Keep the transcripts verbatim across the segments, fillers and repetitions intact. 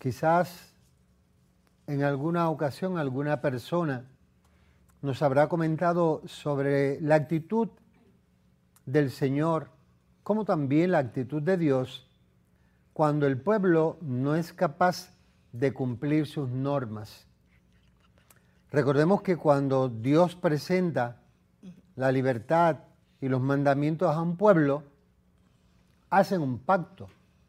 Quizás en alguna ocasión alguna persona nos habrá comentado sobre la actitud del Señor, como también la actitud de Dios, cuando el pueblo no es capaz de cumplir sus normas. Recordemos que cuando Dios presenta la libertad y los mandamientos a un pueblo, hacen un pacto.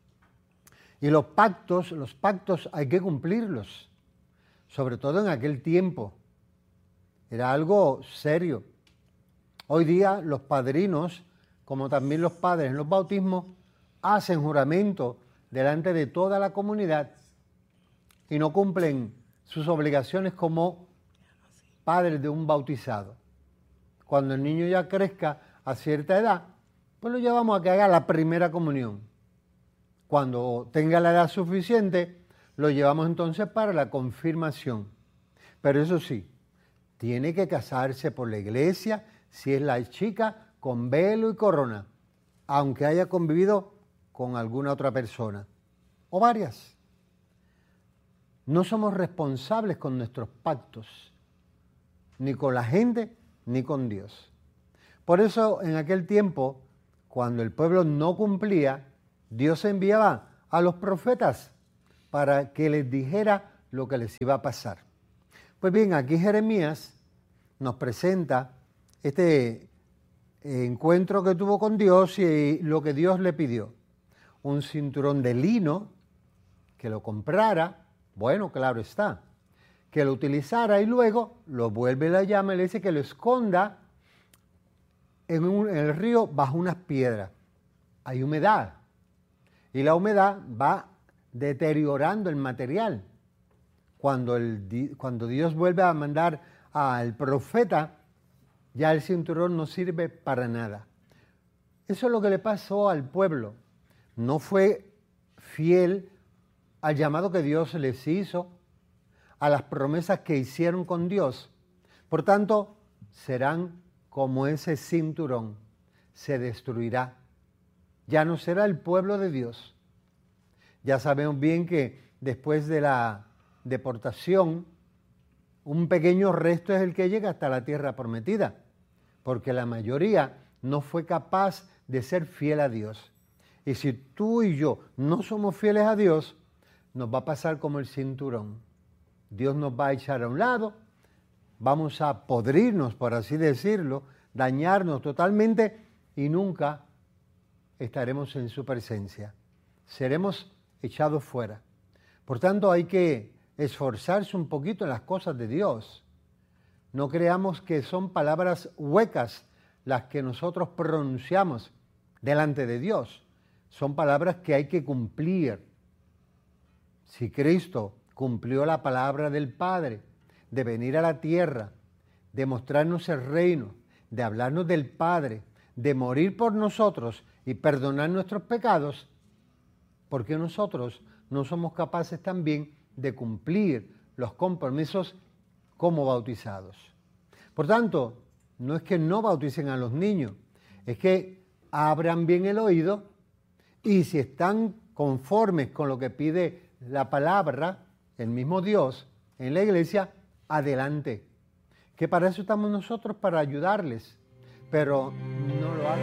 Y los pactos, los pactos hay que cumplirlos, sobre todo en aquel tiempo. Era algo serio. Hoy día los padrinos, como también los padres en los bautismos, hacen juramento delante de toda la comunidad y no cumplen sus obligaciones como padres de un bautizado. Cuando el niño ya crezca a cierta edad, pues lo llevamos a que haga la primera comunión. Cuando tenga la edad suficiente, lo llevamos entonces para la confirmación. Pero eso sí, tiene que casarse por la iglesia, si es la chica, con velo y corona, aunque haya convivido con alguna otra persona, o varias. No somos responsables con nuestros pactos, ni con la gente, ni con Dios. Por eso, en aquel tiempo, cuando el pueblo no cumplía, Dios enviaba a los profetas para que les dijera lo que les iba a pasar. Pues bien, aquí Jeremías nos presenta este encuentro que tuvo con Dios y lo que Dios le pidió. Un cinturón de lino, que lo comprara, bueno, claro está, que lo utilizara y luego lo vuelve la llama y le dice que lo esconda en, un, en el río bajo unas piedras. Hay humedad y la humedad va deteriorando el material. Cuando, el, cuando Dios vuelve a mandar al profeta, ya el cinturón no sirve para nada. Eso es lo que le pasó al pueblo. No fue fiel al llamado que Dios les hizo, a las promesas que hicieron con Dios. Por tanto, serán como ese cinturón, se destruirá. Ya no será el pueblo de Dios. Ya sabemos bien que después de la deportación, un pequeño resto es el que llega hasta la tierra prometida, porque la mayoría no fue capaz de ser fiel a Dios. Y si tú y yo no somos fieles a Dios, nos va a pasar como el cinturón. Dios nos va a echar a un lado, vamos a podrirnos, por así decirlo, dañarnos totalmente y nunca estaremos en su presencia. Seremos echados fuera. Por tanto, hay que esforzarse un poquito en las cosas de Dios. No creamos que son palabras huecas las que nosotros pronunciamos delante de Dios. Son palabras que hay que cumplir. Si Cristo cumplió la palabra del Padre, de venir a la tierra, de mostrarnos el reino, de hablarnos del Padre, de morir por nosotros y perdonar nuestros pecados, ¿por qué nosotros no somos capaces también de cumplir los compromisos como bautizados? Por tanto, no es que no bauticen a los niños, es que abran bien el oído y si están conformes con lo que pide la palabra, el mismo Dios, en la iglesia, adelante. Que para eso estamos nosotros, para ayudarles, pero no lo hagan.